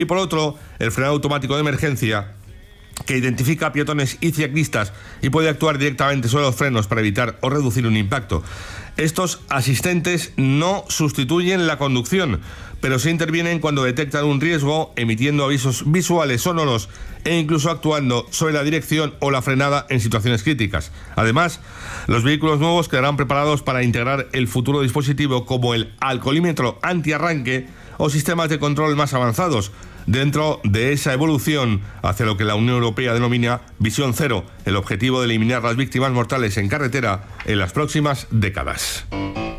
Y por otro, el frenado automático de emergencia, que identifica a peatones y ciclistas y puede actuar directamente sobre los frenos para evitar o reducir un impacto. Estos asistentes no sustituyen la conducción, pero sí intervienen cuando detectan un riesgo, emitiendo avisos visuales sonoros e incluso actuando sobre la dirección o la frenada en situaciones críticas. Además, los vehículos nuevos quedarán preparados para integrar el futuro dispositivo como el alcoholímetro antiarranque o sistemas de control más avanzados, dentro de esa evolución hacia lo que la Unión Europea denomina Visión Cero, el objetivo de eliminar las víctimas mortales en carretera en las próximas décadas.